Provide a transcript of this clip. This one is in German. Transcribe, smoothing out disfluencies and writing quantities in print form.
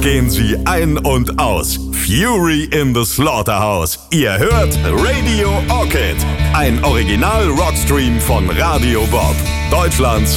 gehen sie ein und aus. Fury in the Slaughterhouse. Ihr hört Radio Orchid, ein Original-Rockstream von Radio Bob. Deutschlands